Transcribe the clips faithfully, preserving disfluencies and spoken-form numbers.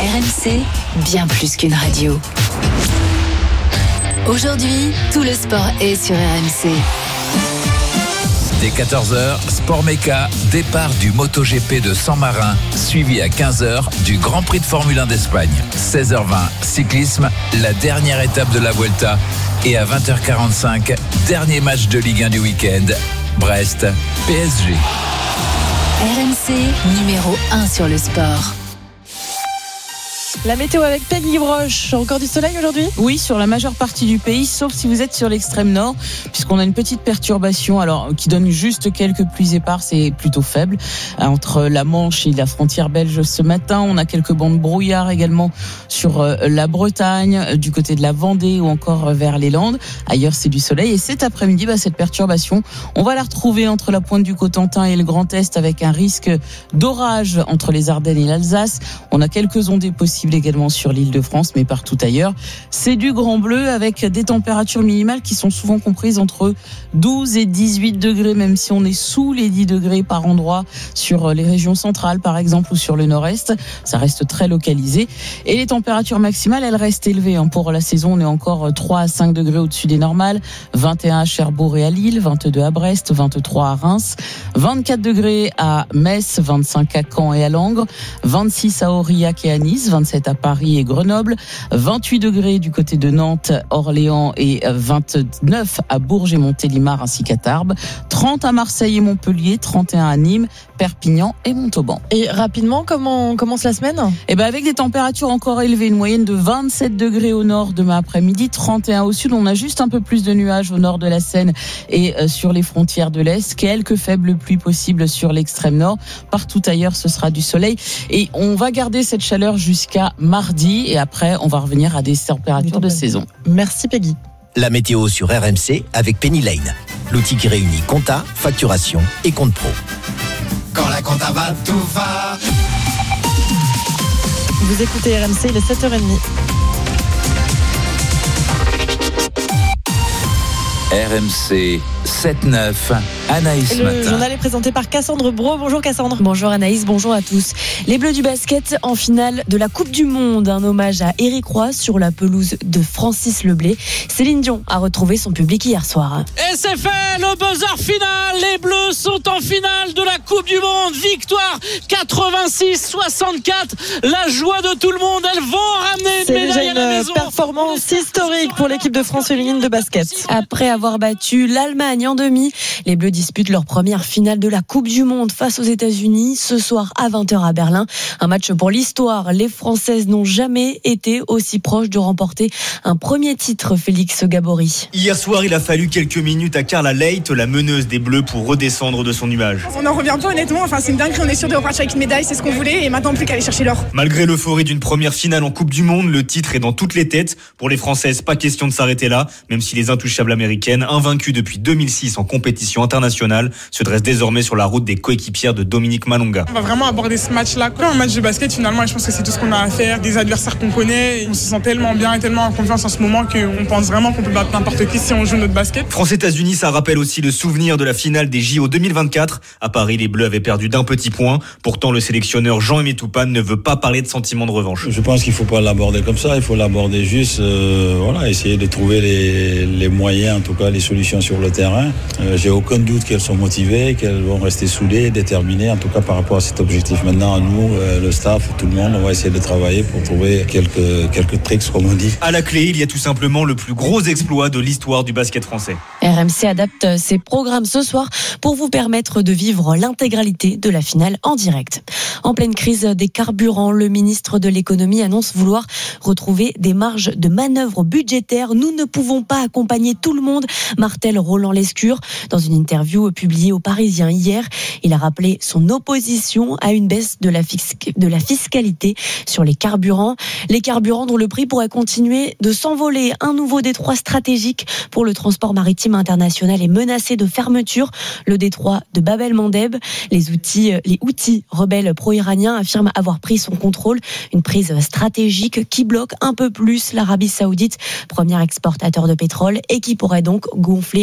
R M C, bien plus qu'une radio. Aujourd'hui, tout le sport est sur R M C. Dès quatorze heures, Sport Méca, départ du MotoGP de San Marin, suivi à quinze heures du Grand Prix de Formule un d'Espagne. seize heures vingt, cyclisme, la dernière étape de la Vuelta. Et à vingt heures quarante-cinq, dernier match de Ligue un du week-end, Brest, P S G. R M C, numéro un sur le sport. La météo avec Peggy Broche. Encore du soleil aujourd'hui ? Oui, sur la majeure partie du pays, sauf si vous êtes sur l'extrême nord, puisqu'on a une petite perturbation, alors qui donne juste quelques pluies éparses et plutôt faibles entre la Manche et la frontière belge ce matin. On a quelques bancs de brouillard également sur la Bretagne, du côté de la Vendée ou encore vers les Landes. Ailleurs, c'est du soleil. Et cet après-midi, bah, cette perturbation, on va la retrouver entre la pointe du Cotentin et le Grand Est, avec un risque d'orage entre les Ardennes et l'Alsace. On a quelques ondées possibles également sur l'île de France, mais partout ailleurs, c'est du grand bleu avec des températures minimales qui sont souvent comprises entre douze et dix-huit degrés, même si on est sous les dix degrés par endroit sur les régions centrales, par exemple, ou sur le nord-est. Ça reste très localisé. Et les températures maximales, elles restent élevées. Pour la saison, on est encore trois à cinq degrés au-dessus des normales. vingt et un à Cherbourg et à Lille, vingt-deux à Brest, vingt-trois à Reims, vingt-quatre degrés à Metz, vingt-cinq à Caen et à Langres, vingt-six à Aurillac et à Nice, vingt-sept à Paris et Grenoble, vingt-huit degrés du côté de Nantes, Orléans et vingt-neuf à Bourges et Montélimar ainsi qu'à Tarbes, trente à Marseille et Montpellier, trente et un à Nîmes, Perpignan et Montauban. Et rapidement, comment commence la semaine ? Eh ben avec des températures encore élevées, une moyenne de vingt-sept degrés au nord demain après-midi, trente et un au sud. On a juste un peu plus de nuages au nord de la Seine et sur les frontières de l'Est. Quelques faibles pluies possibles sur l'extrême nord. Partout ailleurs, ce sera du soleil. Et on va garder cette chaleur jusqu'à mardi. Et après, on va revenir à des températures de saison. Merci Peggy. La météo sur R M C avec Penny Lane. L'outil qui réunit compta, facturation et compte pro. Quand la compta va, tout va. Vous écoutez R M C, il est sept heures trente. R M C sept neuf, Anaïs Le Matin. journal est présenté par Cassandre Bro. Bonjour Cassandre. Bonjour Anaïs, bonjour à tous. Les Bleus du basket en finale de la Coupe du Monde. Un hommage à Éric Roy sur la pelouse de Francis Leblay. Céline Dion a retrouvé son public hier soir. Et c'est fait, le buzzer final. Les Bleus sont en finale de la Coupe du Monde. Victoire quatre-vingt-six soixante-quatre. La joie de tout le monde. Elles vont ramener une C'est médaille déjà à la une maison. performance historique pour l'équipe de France féminine de basket. Après avoir battu l'Allemagne en demi, les Bleus disputent leur première finale de la Coupe du Monde face aux États-Unis ce soir à vingt heures à Berlin. Un match pour l'histoire. Les Françaises n'ont jamais été aussi proches de remporter un premier titre, Félix Gabory. Hier soir, il a fallu quelques minutes à Carla Leight, la meneuse des Bleus, pour redescendre de son nuage. On n'en revient pas honnêtement, enfin, c'est une dinguerie, on est sûr de repartir avec une médaille, c'est ce qu'on voulait et maintenant plus qu'à aller chercher l'or. Malgré l'euphorie d'une première finale en Coupe du Monde, le titre est dans toutes les têtes. Pour les Françaises, pas question de s'arrêter là, même si les intouchables américaines, invaincues depuis deux mille six en compétition internationale, se dressent désormais sur la route des coéquipières de Dominique Malonga. On va vraiment aborder ce match-là comme un match de basket finalement et je pense que c'est tout ce qu'on a à faire, des adversaires qu'on connaît, et on se sent tellement bien et tellement en confiance en ce moment qu'on pense vraiment qu'on peut battre n'importe qui si on joue notre basket. France-États-Unis, ça rappelle aussi le souvenir de la finale des J O deux mille vingt-quatre. À Paris, les Bleus avaient perdu d'un petit point. Pourtant, le sélectionneur Jean-Aimé Toupane ne veut pas parler de sentiment de revanche. Je pense qu'il ne faut pas l'aborder comme ça, il faut l'aborder juste, euh, voilà, essayer de trouver les, les moyens, en tout cas les solutions sur le terrain. Euh, j'ai aucun doute qu'elles sont motivées, qu'elles vont rester soudées, déterminées, en tout cas par rapport à cet objectif. Maintenant, nous, euh, le staff, tout le monde, on va essayer de travailler pour trouver quelques, quelques tricks, comme on dit. À la clé, il y a tout simplement le plus gros exploit de l'histoire du basket français. R M C adapte ses programmes ce soir pour vous permettre de vivre l'intégralité de la finale en direct. En pleine crise des carburants, le ministre de l'économie annonce vouloir retrouver des marges de manœuvre budgétaires. Nous ne pouvons pas accompagner tout le monde, martèle Roland Lescure. Dans une interview publiée au Parisien hier, il a rappelé son opposition à une baisse de la, fisc- de la fiscalité sur les carburants. Les carburants dont le prix pourrait continuer de s'envoler. Un nouveau détroit stratégique pour le transport maritime international est menacé de fermeture. Le détroit de Bab el-Mandeb. Les outils, les Houthis rebelles pro-iraniens affirment avoir pris son contrôle. Une prise stratégique qui bloque un peu plus l'Arabie Saoudite, premier exportateur de pétrole, et qui pourrait donc gonfler un peu plus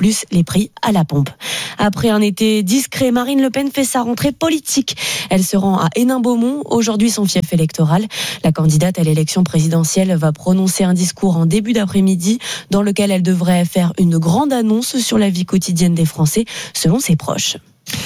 plus les prix à la pompe. Après un été discret, Marine Le Pen fait sa rentrée politique. Elle se rend à Hénin-Beaumont, aujourd'hui son fief électoral. La candidate à l'élection présidentielle va prononcer un discours en début d'après-midi dans lequel elle devrait faire une grande annonce sur la vie quotidienne des Français, selon ses proches.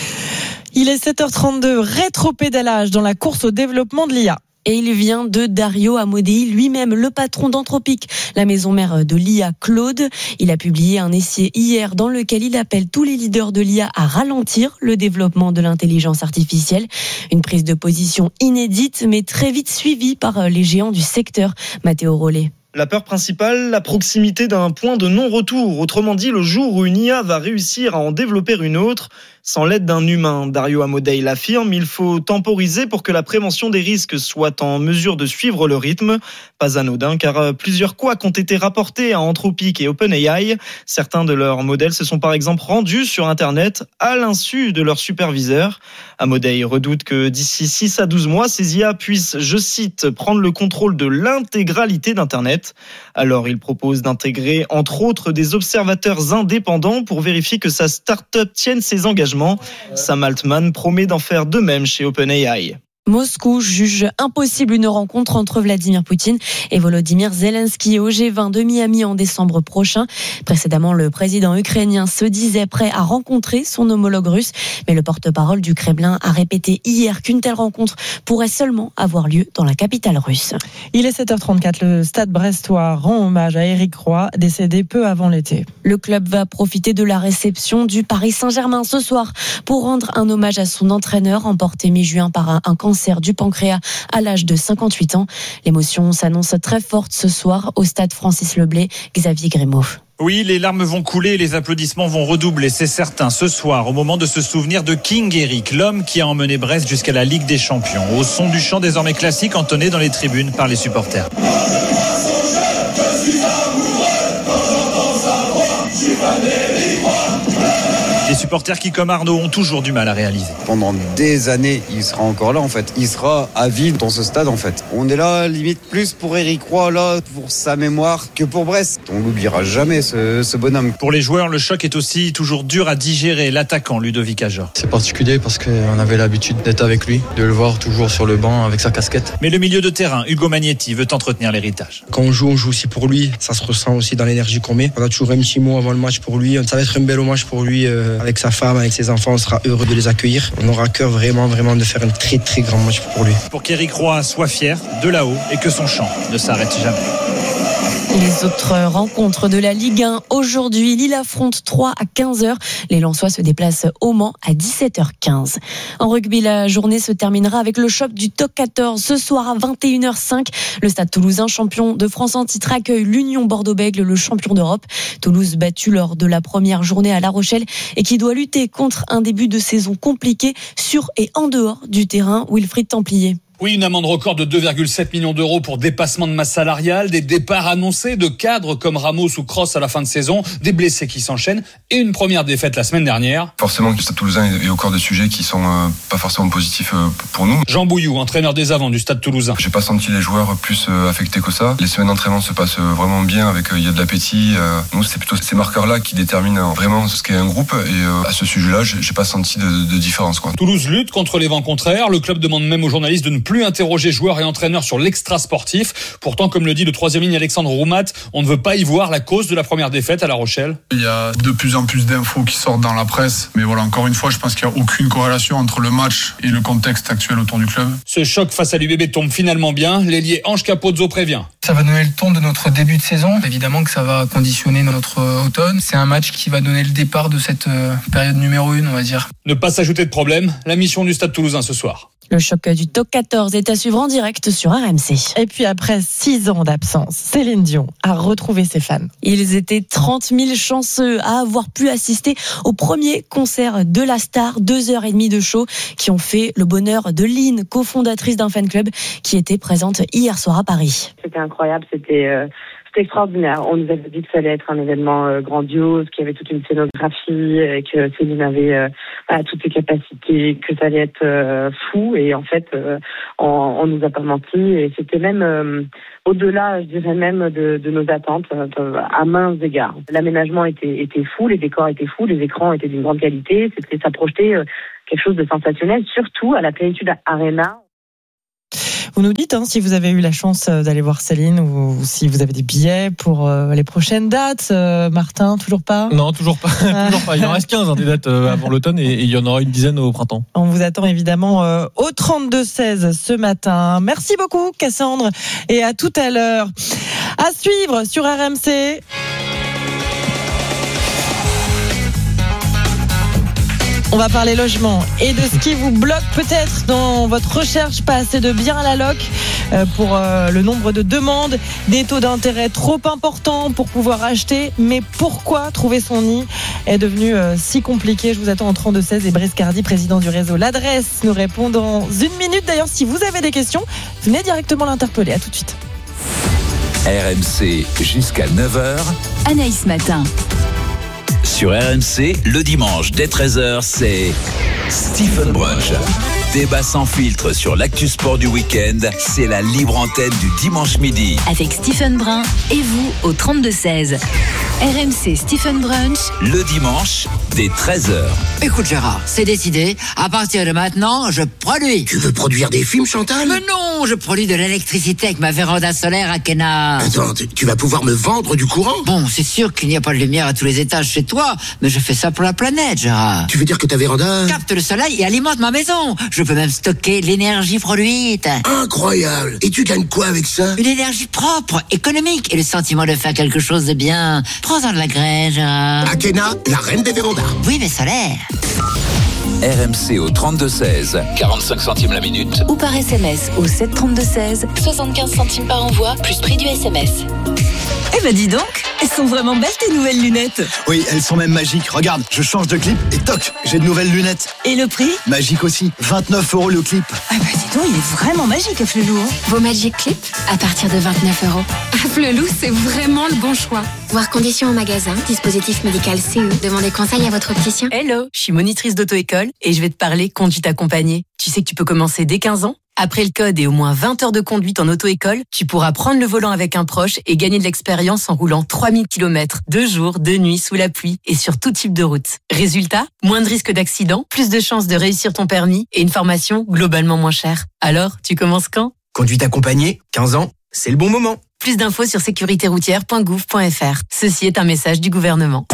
Il est sept heures trente-deux, rétropédalage dans la course au développement de l'I A. Et il vient de Dario Amodei, lui-même le patron d'Anthropic, la maison mère de l'I A Claude. Il a publié un essai hier dans lequel il appelle tous les leaders de l'I A à ralentir le développement de l'intelligence artificielle. Une prise de position inédite, mais très vite suivie par les géants du secteur. Matteo Rollet. La peur principale, la proximité d'un point de non-retour. Autrement dit, le jour où une I A va réussir à en développer une autre, sans l'aide d'un humain. Dario Amodei l'affirme, il faut temporiser pour que la prévention des risques soit en mesure de suivre le rythme. Pas anodin, car plusieurs couacs ont été rapportés à Anthropic et OpenAI. Certains de leurs modèles se sont par exemple rendus sur Internet à l'insu de leurs superviseurs. Amodei redoute que d'ici six à douze mois, ces I A puissent, je cite, prendre le contrôle de l'intégralité d'Internet. Alors il propose d'intégrer entre autres des observateurs indépendants pour vérifier que sa start-up tienne ses engagements. Sam Altman promet d'en faire de même chez OpenAI. Moscou juge impossible une rencontre entre Vladimir Poutine et Volodymyr Zelensky au G vingt de Miami en décembre prochain. Précédemment, le président ukrainien se disait prêt à rencontrer son homologue russe, mais le porte-parole du Kremlin a répété hier qu'une telle rencontre pourrait seulement avoir lieu dans la capitale russe. Il est sept heures trente-quatre, le Stade brestois rend hommage à Éric Roy, décédé peu avant l'été. Le club va profiter de la réception du Paris Saint-Germain ce soir pour rendre un hommage à son entraîneur, emporté mi-juin par un cancer du pancréas à l'âge de cinquante-huit ans. L'émotion s'annonce très forte ce soir au stade Francis Leblay. Xavier Grimaud. Oui, les larmes vont couler et les applaudissements vont redoubler, c'est certain, ce soir, au moment de se souvenir de King Eric, l'homme qui a emmené Brest jusqu'à la Ligue des Champions, au son du chant désormais classique entonné dans les tribunes par les supporters. Des supporters qui, comme Arnaud, ont toujours du mal à réaliser. Pendant des années, il sera encore là, en fait. Il sera à vie dans ce stade, en fait. On est là, limite, plus pour Éric Roy, là, pour sa mémoire, que pour Brest. On l'oubliera jamais, ce, ce bonhomme. Pour les joueurs, le choc est aussi toujours dur à digérer. L'attaquant Ludovic Ajor. C'est particulier parce qu'on avait l'habitude d'être avec lui, de le voir toujours sur le banc avec sa casquette. Mais le milieu de terrain, Hugo Magnetti, veut entretenir l'héritage. Quand on joue, on joue aussi pour lui. Ça se ressent aussi dans l'énergie qu'on met. On a toujours un petit mot avant le match pour lui. Ça va être un bel hommage pour lui. Euh, Avec sa femme, avec ses enfants, on sera heureux de les accueillir. On aura à cœur vraiment, vraiment de faire un très, très grand match pour lui. Pour qu'Éric Roy soit fier de là-haut et que son chant ne s'arrête jamais. Les autres rencontres de la Ligue un aujourd'hui, Lille affronte Troyes à quinze heures. Les Lensois se déplacent au Mans à dix-sept heures quinze. En rugby, la journée se terminera avec le choc du top quatorze. Ce soir à vingt et une heures cinq, le Stade Toulousain, champion de France en titre, accueille l'Union Bordeaux-Bègles, le champion d'Europe. Toulouse battu lors de la première journée à La Rochelle et qui doit lutter contre un début de saison compliqué sur et en dehors du terrain. Wilfried Templier. Oui, une amende record de deux virgule sept millions d'euros pour dépassement de masse salariale, des départs annoncés de cadres comme Ramos ou Cross à la fin de saison, des blessés qui s'enchaînent et une première défaite la semaine dernière. Forcément, le Stade Toulousain est au cœur des sujets qui sont euh, pas forcément positifs euh, pour nous. Jean Bouillou, entraîneur des avants du Stade Toulousain. J'ai pas senti les joueurs plus euh, affectés que ça. Les semaines d'entraînement se passent euh, vraiment bien, avec il euh, y a de l'appétit. Euh, nous, c'est plutôt ces marqueurs-là qui déterminent euh, vraiment ce qu'est un groupe. Et euh, à ce sujet-là, j'ai, j'ai pas senti de, de différence, quoi. Toulouse lutte contre les vents contraires. Le club demande même aux journalistes de ne plus interroger joueurs et entraîneurs sur l'extra-sportif. Pourtant, comme le dit le troisième ligne Alexandre Roumat, on ne veut pas y voir la cause de la première défaite à La Rochelle. Il y a de plus en plus d'infos qui sortent dans la presse. Mais voilà, encore une fois, je pense qu'il n'y a aucune corrélation entre le match et le contexte actuel autour du club. Ce choc face à l'U B B tombe finalement bien. L'ailier Ange Capozzo prévient. Ça va donner le ton de notre début de saison. Évidemment que ça va conditionner notre automne. C'est un match qui va donner le départ de cette période numéro une, on va dire. Ne pas s'ajouter de problème. La mission du Stade Toulousain ce soir. Le choc du top quatorze est à suivre en direct sur R M C. Et puis après six ans d'absence, Céline Dion a retrouvé ses fans. Ils étaient trente mille chanceux à avoir pu assister au premier concert de la star. Deux heures et demie de show qui ont fait le bonheur de Lynn, cofondatrice d'un fan club qui était présente hier soir à Paris. C'était incroyable, c'était... Euh... C'était C'était extraordinaire. On nous avait dit que ça allait être un événement euh, grandiose, qu'il y avait toute une scénographie, et que Céline avait euh, voilà, toutes ses capacités, que ça allait être euh, fou. Et en fait, euh, on, on nous a pas menti. Et c'était même euh, au-delà, je dirais même, de, de nos attentes euh, à maints égards. L'aménagement était, était fou, les décors étaient fous, les écrans étaient d'une grande qualité. C'était, ça projetait euh, quelque chose de sensationnel, surtout à la Plénitude Arena. Vous nous dites hein, si vous avez eu la chance d'aller voir Céline ou, ou si vous avez des billets pour euh, les prochaines dates. Euh, Martin, toujours pas ? Non, toujours pas. toujours pas. Il en reste quinze hein, des dates euh, avant l'automne et, et il y en aura une dizaine au printemps. On vous attend évidemment euh, au trente-deux seize ce matin. Merci beaucoup Cassandre et à tout à l'heure. À suivre sur R M C. On va parler logement et de ce qui vous bloque peut-être dans votre recherche, pas assez de biens à la loc euh, pour euh, le nombre de demandes, des taux d'intérêt trop importants pour pouvoir acheter. Mais pourquoi trouver son nid est devenu euh, si compliqué ? Je vous attends en trente-deux seize et Brice Cardi, président du réseau L'Adresse, nous répond dans une minute. D'ailleurs, si vous avez des questions, venez directement l'interpeller. À tout de suite. R M C jusqu'à neuf heures. Anaïs Matin. Sur R M C, le dimanche dès treize heures, c'est Stephen Brunch. Débat sans filtre sur l'actu sport du week-end, c'est la libre antenne du dimanche midi. Avec Stephen Brun et vous au trente-deux seize. R M C Stephen Brunch. Le dimanche dès treize heures. Écoute Gérard, c'est décidé. À partir de maintenant, je produis. Tu veux produire des films, Chantal ? Mais non, je produis de l'électricité avec ma véranda solaire à Kena. Attends, tu vas pouvoir me vendre du courant ? Bon, c'est sûr qu'il n'y a pas de lumière à tous les étages chez toi, mais je fais ça pour la planète, Gérard. Tu veux dire que ta véranda capte le soleil et alimente ma maison. Je peux même stocker l'énergie produite. Incroyable. Et tu gagnes quoi avec ça ? Une énergie propre, économique et le sentiment de faire quelque chose de bien. Prends-en de la graine, Gérard. Akena, la reine des vérandas. Oui, mais solaire. R M C au trente-deux seize, quarante-cinq centimes la minute. Ou par S M S au sept trente-deux seize, soixante-quinze centimes par envoi, plus prix du S M S. Eh ben dis donc, elles sont vraiment belles tes nouvelles lunettes. Oui, elles sont même magiques. Regarde, je change de clip et toc, j'ai de nouvelles lunettes. Et le prix ? Magique aussi, vingt-neuf euros le clip. Ah bah dis donc, il est vraiment magique Afflelou. Vos Magic Clips à partir de vingt-neuf euros. Afflelou, c'est vraiment le bon choix. Voir conditions en magasin, dispositif médical C E. Demandez conseil à votre opticien. Hello, je suis monitrice d'auto-école et je vais te parler conduite accompagnée. Tu sais que tu peux commencer dès quinze ans ? Après le code et au moins vingt heures de conduite en auto-école, tu pourras prendre le volant avec un proche et gagner de l'expérience en roulant trois mille kilomètres, deux jours, deux nuits, sous la pluie et sur tout type de route. Résultat, moins de risques d'accident, plus de chances de réussir ton permis et une formation globalement moins chère. Alors, tu commences quand ? Conduite accompagnée, quinze ans, c'est le bon moment. Plus d'infos sur sécurité routière point gouv point f r. Ceci est un message du gouvernement.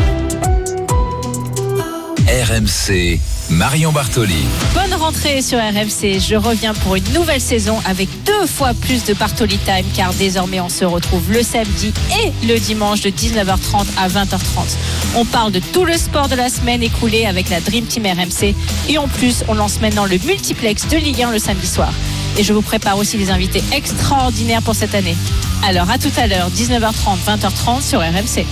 R M C, Marion Bartoli. Bonne rentrée sur R M C. Je reviens pour une nouvelle saison avec deux fois plus de Bartoli Time, car désormais on se retrouve le samedi et le dimanche de dix-neuf heures trente à vingt heures trente. On parle de tout le sport de la semaine écoulée avec la Dream Team R M C et en plus on lance maintenant le multiplex de Ligue un le samedi soir. Et je vous prépare aussi des invités extraordinaires pour cette année. Alors à tout à l'heure, dix-neuf heures trente, vingt heures trente sur R M C.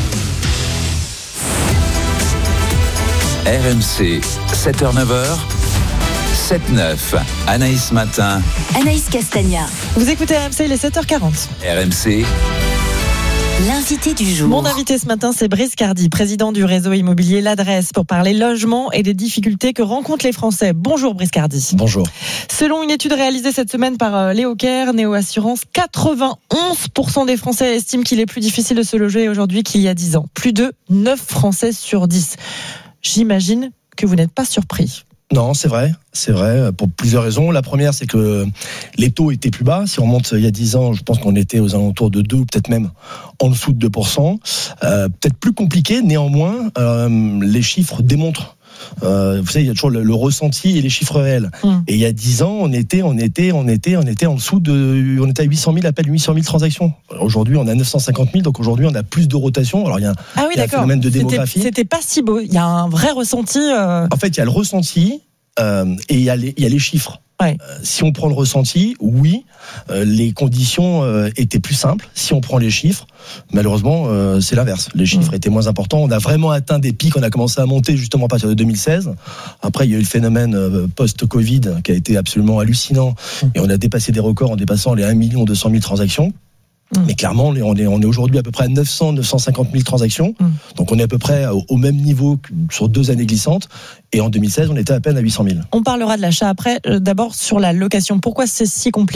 R M C, sept heures neuf heures, sept neuf, Anaïs Matin. Anaïs Castagna. Vous écoutez R M C, il est sept heures quarante. R M C. L'invité du jour. Mon invité ce matin, c'est Brice Cardi, président du réseau immobilier L'Adresse, pour parler logement et des difficultés que rencontrent les Français. Bonjour Brice Cardi. Bonjour. Selon une étude réalisée cette semaine par Léo Caire, Néo Assurance, quatre-vingt-onze pour cent des Français estiment qu'il est plus difficile de se loger aujourd'hui qu'il y a dix ans. Plus de neuf Français sur dix. J'imagine que vous n'êtes pas surpris. Non, c'est vrai, c'est vrai, pour plusieurs raisons. La première, c'est que les taux étaient plus bas. Si on remonte il y a dix ans, je pense qu'on était aux alentours de deux, peut-être même en dessous de deux pour cent. Euh, peut-être plus compliqué, néanmoins, euh, les chiffres démontrent. Euh, vous savez, il y a toujours le, le ressenti et les chiffres réels. Mmh. Et il y a dix ans, on était, on était, on était, on était en dessous de, on était à huit cent mille appels, huit cent mille transactions. Alors aujourd'hui, on a neuf cent cinquante mille, donc aujourd'hui, on a plus de rotation. Alors il y a un, ah oui, il y a un phénomène de démographie. C'était, c'était pas si beau. Il y a un vrai ressenti. Euh... En fait, il y a le ressenti euh, et il y a les, il y a les chiffres. Ouais. Euh, si on prend le ressenti, oui, euh, les conditions euh, étaient plus simples. Si on prend les chiffres, malheureusement, euh, c'est l'inverse. Les chiffres mmh. étaient moins importants. On a vraiment atteint des pics. On a commencé à monter justement à partir de deux mille seize. Après, il y a eu le phénomène euh, post-Covid qui a été absolument hallucinant. Mmh. Et on a dépassé des records en dépassant les un million deux cent mille transactions. Mmh. Mais clairement, on est, on est aujourd'hui à peu près à neuf cents, neuf cent cinquante mille transactions. Mmh. Donc on est à peu près au, au même niveau que sur deux années glissantes. Et en deux mille seize, on était à peine à huit cent mille. On parlera de l'achat après. Euh, d'abord sur la location. Pourquoi c'est si compliqué ?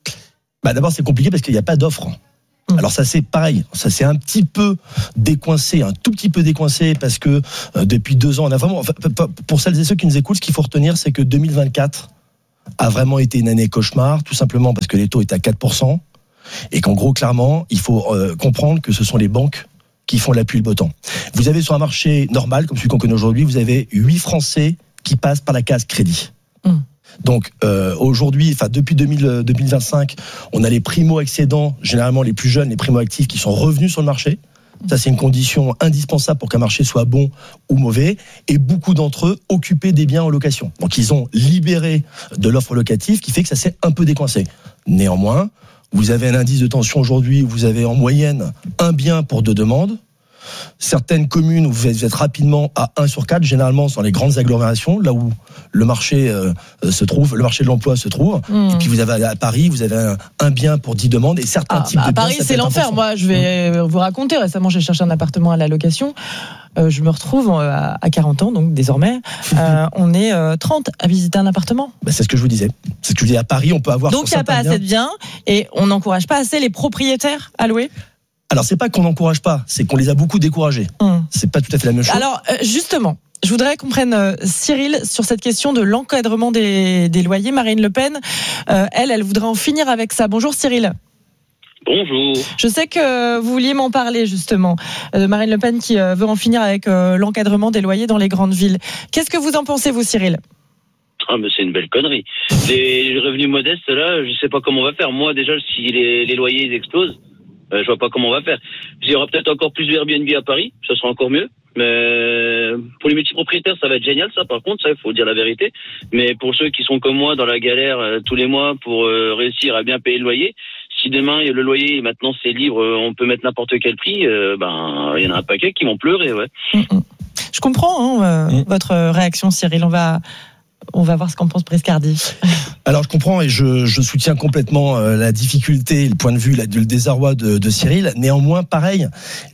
Bah d'abord, c'est compliqué parce qu'il n'y a pas d'offre. Mmh. Alors ça c'est pareil, ça c'est un petit peu décoincé, un tout petit peu décoincé parce que euh, depuis deux ans, on a vraiment, enfin, pour celles et ceux qui nous écoutent, ce qu'il faut retenir, c'est que deux mille vingt-quatre a vraiment été une année cauchemar, tout simplement parce que les taux étaient à quatre pour cent. Et qu'en gros, clairement, il faut euh, comprendre que ce sont les banques qui font la pluie et le beau temps. Vous avez sur un marché normal, comme celui qu'on connaît aujourd'hui, vous avez huit Français qui passent par la case crédit. Mmh. Donc euh, aujourd'hui, enfin depuis deux mille, deux mille vingt-cinq, on a les primo-accédants, généralement les plus jeunes, les primo-actifs, qui sont revenus sur le marché. Ça, c'est une condition indispensable pour qu'un marché soit bon ou mauvais. Et beaucoup d'entre eux occupaient des biens en location. Donc ils ont libéré de l'offre locative, qui fait que ça s'est un peu décoincé. Néanmoins, vous avez un indice de tension aujourd'hui où vous avez en moyenne un bien pour deux demandes. Certaines communes où vous êtes rapidement à un sur quatre, généralement dans les grandes agglomérations, là où le marché euh, se trouve, le marché de l'emploi se trouve. Mmh. Et puis vous avez à Paris, vous avez un, un bien pour dix demandes et certains ah, types bah, de biens. À Paris, c'est l'enfer. Moi, je vais vous raconter. Récemment, j'ai cherché un appartement à la location. Euh, je me retrouve à, à quarante ans, donc désormais, euh, on est euh, trente à visiter un appartement. Bah, c'est ce que je vous disais. C'est ce que je vous disais. À Paris, on peut avoir. Donc il n'y a pas assez de biens et on n'encourage pas assez les propriétaires à louer. Alors c'est pas qu'on n'encourage pas, c'est qu'on les a beaucoup découragés. Hum. C'est pas tout à fait la même chose. Alors euh, justement, je voudrais qu'on prenne euh, Cyril sur cette question de l'encadrement des, des loyers. Marine Le Pen, euh, elle, elle voudrait en finir avec ça. Bonjour Cyril. Bonjour. Je sais que vous vouliez m'en parler justement, de Marine Le Pen qui veut en finir avec l'encadrement des loyers dans les grandes villes. Qu'est-ce que vous en pensez, vous, Cyril ? Ah, mais c'est une belle connerie. Les revenus modestes, là, je sais pas comment on va faire. Moi, déjà, si les, les loyers ils explosent, euh, je vois pas comment on va faire. Il y aura peut-être encore plus de Airbnb à Paris, ça sera encore mieux. Mais pour les multipropriétaires, ça va être génial, ça, par contre, ça, il faut dire la vérité. Mais pour ceux qui sont comme moi, dans la galère euh, tous les mois pour euh, réussir à bien payer le loyer, si demain le loyer maintenant c'est libre, on peut mettre n'importe quel prix, euh, ben il y en a un paquet qui vont pleurer, ouais. Je comprends hein, euh, mmh. votre réaction, Cyril. On va on va voir ce qu'en pense Briscardi. Alors je comprends et je, je soutiens complètement euh, la difficulté, le point de vue, la, le désarroi de, de Cyril. Néanmoins, pareil.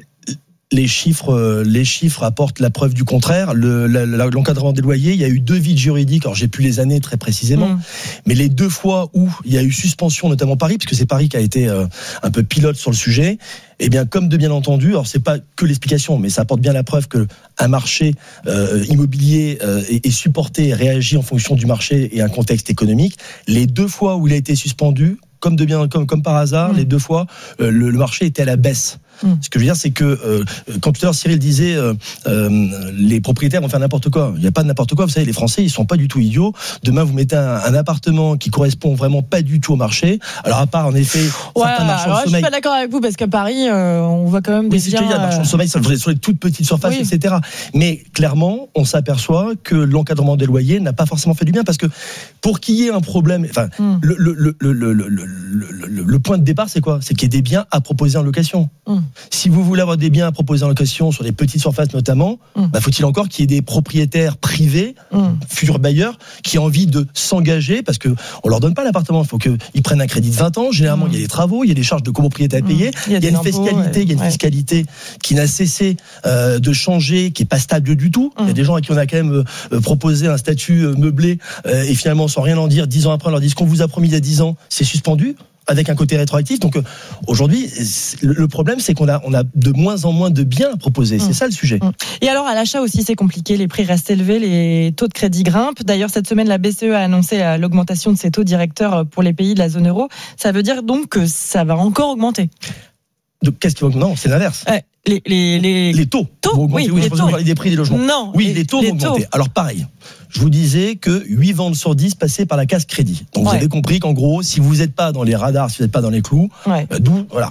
Les chiffres, les chiffres apportent la preuve du contraire. Le, la, la, l'encadrement des loyers, il y a eu deux vides juridiques. Alors j'ai plus les années très précisément, mmh. mais les deux fois où il y a eu suspension, notamment Paris, puisque c'est Paris qui a été euh, un peu pilote sur le sujet. Eh bien, comme de bien entendu, alors c'est pas que l'explication, mais ça apporte bien la preuve que un marché euh, immobilier euh, est, est supporté et réagit en fonction du marché et un contexte économique. Les deux fois où il a été suspendu, comme de bien, comme comme par hasard, mmh. les deux fois, euh, le, le marché était à la baisse. Mmh. Ce que je veux dire, c'est que euh, quand tout à l'heure Cyril disait euh, euh, les propriétaires vont faire n'importe quoi. Il n'y a pas de n'importe quoi. Vous savez, les Français, ils sont pas du tout idiots. Demain, vous mettez un, un appartement qui correspond vraiment pas du tout au marché. Alors à part en effet, ouais, certains marchands de sommeil. Je suis pas d'accord avec vous parce qu'à Paris, euh, on voit quand même des oui, biens. Il y a marchands de sommeil sur les toutes petites surfaces, oui. et cetera. Mais clairement, on s'aperçoit que l'encadrement des loyers n'a pas forcément fait du bien parce que pour qu'il y ait un problème, enfin, mmh. le, le, le, le, le, le, le, le, le point de départ, c'est quoi ? C'est qu'il y ait des biens à proposer en location. Mmh. Si vous voulez avoir des biens à proposer en location sur les petites surfaces notamment, mmh. bah faut-il encore qu'il y ait des propriétaires privés, mmh. futurs bailleurs, qui ont envie de s'engager parce que on leur donne pas l'appartement, il faut qu'ils prennent un crédit de vingt ans. Généralement, mmh. il y a des travaux, il y a des charges de copropriété à payer, mmh. il y a, il y a une impôts, fiscalité, ouais. il y a une ouais. fiscalité qui n'a cessé euh, de changer, qui est pas stable du tout. Mmh. Il y a des gens à qui on a quand même euh, proposé un statut euh, meublé euh, et finalement sans rien en dire, dix ans après, on leur dit ce qu'on vous a promis il y a dix ans, c'est suspendu. Avec un côté rétroactif. Donc euh, aujourd'hui, le problème, c'est qu'on a, on a de moins en moins de biens à proposer. C'est mmh. ça le sujet. Mmh. Et alors, à l'achat aussi, c'est compliqué. Les prix restent élevés, les taux de crédit grimpent. D'ailleurs, cette semaine, la B C E a annoncé l'augmentation de ses taux directeurs pour les pays de la zone euro. Ça veut dire donc que ça va encore augmenter. Donc, qu'est-ce qui va augmenter ? Non, c'est l'inverse. Ouais. Les, les, les... les taux, taux vont augmenter. Oui, oui, les je taux. Vous parler des prix des logements. Non, oui, les, les taux les vont augmenter. Taux. Alors pareil, je vous disais que huit ventes sur dix passaient par la case crédit. Donc ouais. vous avez compris qu'en gros, si vous n'êtes pas dans les radars, si vous n'êtes pas dans les clous, ouais. euh, d'où voilà.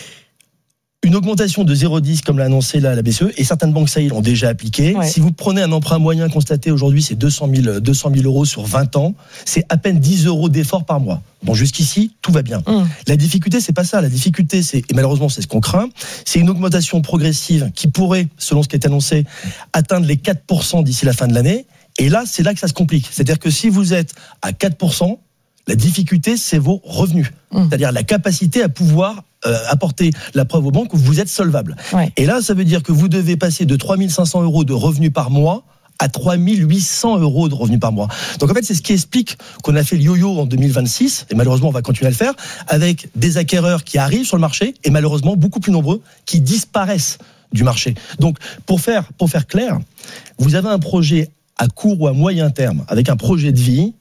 Une augmentation de zéro virgule dix comme l'a annoncé là, la B C E, et certaines banques ça y est l'ont déjà appliqué. Ouais. Si vous prenez un emprunt moyen constaté aujourd'hui, c'est deux cent mille euros sur vingt ans, c'est à peine dix euros d'effort par mois. Bon, jusqu'ici, tout va bien. Mmh. La difficulté, c'est pas ça. La difficulté, c'est, et malheureusement, c'est ce qu'on craint, c'est une augmentation progressive qui pourrait, selon ce qui est annoncé, atteindre les quatre pour cent d'ici la fin de l'année. Et là, c'est là que ça se complique. C'est-à-dire que si vous êtes à quatre pour cent, La difficulté, c'est vos revenus. Mmh. C'est-à-dire la capacité à pouvoir euh, apporter la preuve aux banques que vous êtes solvable. Ouais. Et là, ça veut dire que vous devez passer de trois mille cinq cents euros de revenus par mois à trois mille huit cents euros de revenus par mois. Donc en fait, c'est ce qui explique qu'on a fait le yo-yo en deux mille vingt-six, et malheureusement, on va continuer à le faire, avec des acquéreurs qui arrivent sur le marché, et malheureusement, beaucoup plus nombreux, qui disparaissent du marché. Donc, pour faire, pour faire clair, vous avez un projet à court ou à moyen terme, avec un projet de vie,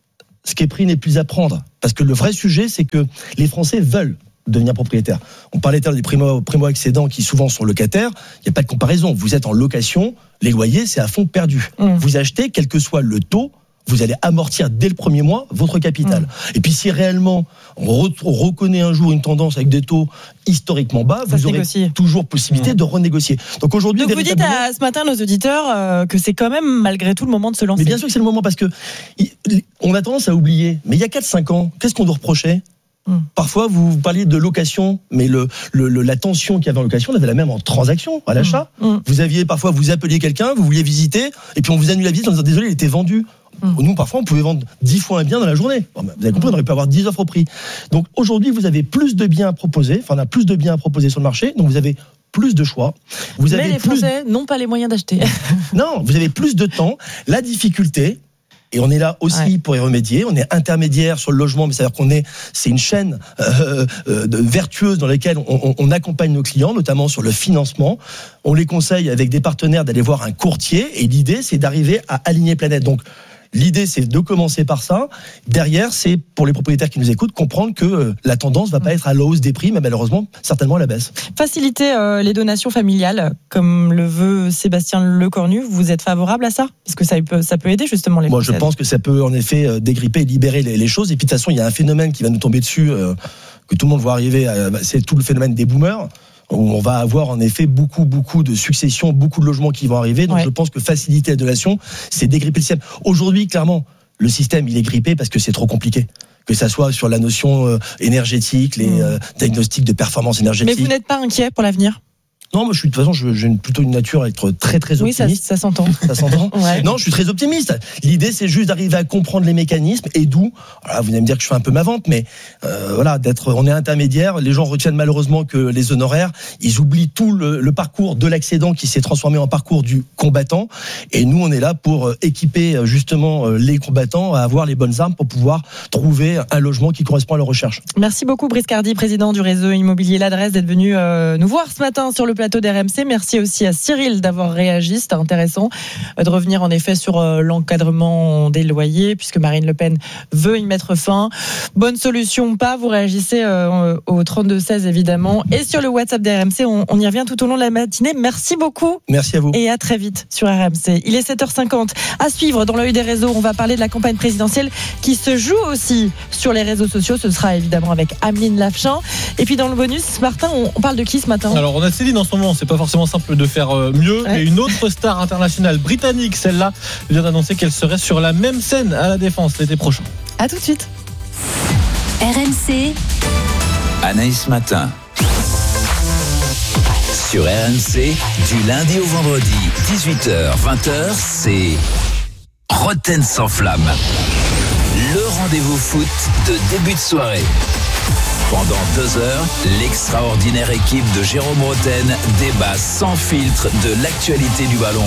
ce qui est pris n'est plus à prendre. Parce que le vrai sujet, c'est que les Français veulent devenir propriétaires. On parlait des primo, primo-accédants qui souvent sont locataires. Il n'y a pas de comparaison. Vous êtes en location, les loyers, c'est à fond perdu. Mmh. Vous achetez, quel que soit le taux, vous allez amortir dès le premier mois votre capital. Mmh. Et puis si réellement on, re- on reconnaît un jour une tendance avec des taux historiquement bas, ça vous aurez négocie. Toujours possibilité mmh. de renégocier. Donc aujourd'hui, Donc vous dites à, ce matin à nos auditeurs euh, que c'est quand même malgré tout le moment de se lancer. Mais bien sûr que c'est le moment parce que y, on a tendance à oublier. Mais il y a quatre cinq ans, qu'est-ce qu'on nous reprochait ? Hum. Parfois, vous parliez de location, mais le, le, le, la tension qu'il y avait en location, on avait la même en transaction, à l'achat. Hum. Hum. Vous aviez parfois, vous appeliez quelqu'un, vous vouliez visiter, et puis on vous annule la visite en disant désolé, il était vendu. Hum. Nous, parfois, on pouvait vendre dix fois un bien dans la journée. Bon, vous avez compris, on aurait pu avoir dix offres au prix. Donc aujourd'hui, vous avez plus de biens à proposer, enfin, on a plus de biens à proposer sur le marché, donc vous avez plus de choix. Vous mais avez les plus... Français n'ont pas les moyens d'acheter. Non, vous avez plus de temps. La difficulté. Et on est là aussi ouais. pour y remédier. On est intermédiaire sur le logement, mais c'est-à-dire qu'on est, c'est une chaîne euh, euh, vertueuse dans laquelle on, on, on accompagne nos clients, notamment sur le financement. On les conseille avec des partenaires d'aller voir un courtier. Et l'idée, c'est d'arriver à aligner planète. Donc, l'idée, c'est de commencer par ça. Derrière, c'est pour les propriétaires qui nous écoutent, comprendre que euh, la tendance va pas être à la hausse des prix, mais malheureusement, certainement à la baisse. Faciliter euh, les donations familiales, comme le veut Sébastien Lecornu, vous êtes favorable à ça ? Parce que ça peut, ça peut aider justement les Moi, Françaises. Je pense que ça peut en effet euh, dégripper et libérer les, les choses. Et puis de toute façon, il y a un phénomène qui va nous tomber dessus, euh, que tout le monde voit arriver, euh, c'est tout le phénomène des boomers. Où on va avoir en effet beaucoup, beaucoup de successions, beaucoup de logements qui vont arriver. Donc ouais. je pense que faciliter la donation, c'est dégripper le système. Aujourd'hui, clairement, le système, il est grippé parce que c'est trop compliqué. Que ça soit sur la notion euh, énergétique, les mmh. euh, diagnostics de performance énergétique. Mais vous n'êtes pas inquiet pour l'avenir ? Non, moi, je suis, de toute façon, je, j'ai une, plutôt une nature à être très, très optimiste. Oui, ça, ça s'entend. Ça s'entend. Ouais. Non, je suis très optimiste. L'idée, c'est juste d'arriver à comprendre les mécanismes et d'où, voilà, vous allez me dire que je fais un peu ma vente, mais, euh, voilà, d'être, on est intermédiaire. Les gens retiennent malheureusement que les honoraires, ils oublient tout le, le parcours de l'accédant qui s'est transformé en parcours du combattant. Et nous, on est là pour équiper, justement, les combattants à avoir les bonnes armes pour pouvoir trouver un logement qui correspond à leurs recherches. Merci beaucoup, Brice Cardi, président du réseau immobilier L'Adresse, d'être venu euh, nous voir ce matin sur le plateau d'R M C. Merci aussi à Cyril d'avoir réagi. C'était intéressant de revenir en effet sur l'encadrement des loyers, puisque Marine Le Pen veut y mettre fin. Bonne solution ou pas, vous réagissez au trente-deux seize évidemment. Et sur le WhatsApp d'R M C, on, on y revient tout au long de la matinée. Merci beaucoup. Merci à vous. Et à très vite sur R M C. Il est sept heures cinquante. À suivre dans l'œil des réseaux, on va parler de la campagne présidentielle qui se joue aussi sur les réseaux sociaux. Ce sera évidemment avec Ameline Lafchin. Et puis dans le bonus, Martin, on, on parle de qui ce matin ? Alors on a Céline en ce moment. C'est pas forcément simple de faire mieux, ouais. mais une autre star internationale britannique, celle-là, vient d'annoncer qu'elle serait sur la même scène à la Défense l'été prochain. À tout de suite. R M C. Anaïs Matin. Sur R M C, du lundi au vendredi, dix-huit heures vingt heures, c'est Roten sans flamme. Le rendez-vous foot de début de soirée. Pendant deux heures, l'extraordinaire équipe de Jérôme Roten débat sans filtre de l'actualité du ballon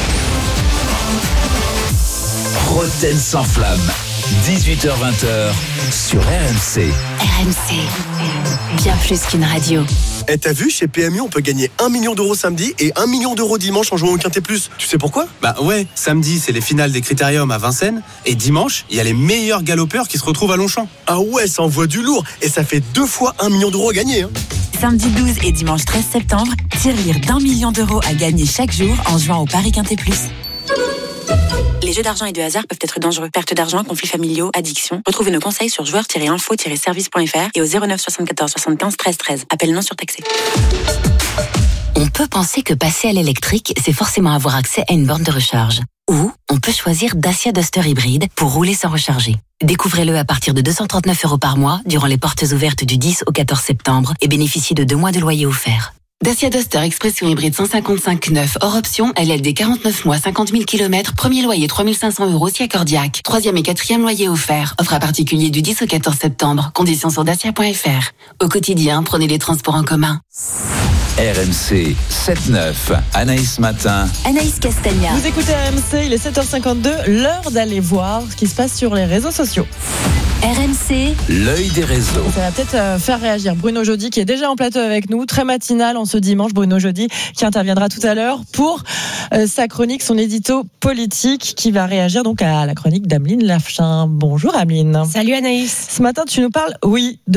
rond. Roten sans flamme, dix-huit heures vingt sur R M C. R M C, bien plus qu'une radio. Eh, t'as vu, chez P M U, on peut gagner un million d'euros samedi et un million d'euros dimanche en jouant au Quintet Plus. Tu sais pourquoi ? Bah ouais, samedi, c'est les finales des Critériums à Vincennes. Et dimanche, il y a les meilleurs galopeurs qui se retrouvent à Longchamp. Ah ouais, ça envoie du lourd. Et ça fait deux fois un million d'euros à gagner. Hein. Samedi douze et dimanche treize septembre, tirelire d'un million d'euros à gagner chaque jour en jouant au Paris Quintet Plus. Les jeux d'argent et de hasard peuvent être dangereux. Perte d'argent, conflits familiaux, addiction. Retrouvez nos conseils sur joueurs tiret info tiret service point f r et au zéro neuf soixante-quatorze soixante-quinze treize treize. Appel non surtaxé. On peut penser que passer à l'électrique, c'est forcément avoir accès à une borne de recharge. Ou on peut choisir Dacia Duster hybride pour rouler sans recharger. Découvrez-le à partir de deux cent trente-neuf euros par mois durant les portes ouvertes du dix au quatorze septembre et bénéficiez de deux mois de loyer offert. Dacia Duster Expression hybride cent cinquante-cinq neuf hors option, L L D quarante-neuf mois, cinquante mille kilomètres, premier loyer trois mille cinq cents euros si accordiaque. Troisième et quatrième loyer offert. Offre à particulier du dix au quatorze septembre. Conditions sur dacia point f r. Au quotidien, prenez les transports en commun. R M C sept neuf, Anaïs Matin. Anaïs Castagna. Vous écoutez R M C, il est sept heures cinquante-deux, l'heure d'aller voir ce qui se passe sur les réseaux sociaux. R M C, l'œil des réseaux. Ça va peut-être faire réagir Bruno Jeudi qui est déjà en plateau avec nous, très matinal en ce dimanche. Bruno Jeudi qui interviendra tout à l'heure pour euh, sa chronique, son édito politique, qui va réagir donc à la chronique d'Ameline Lafchin. Bonjour Ameline. Salut Anaïs. Ce matin tu nous parles, oui, de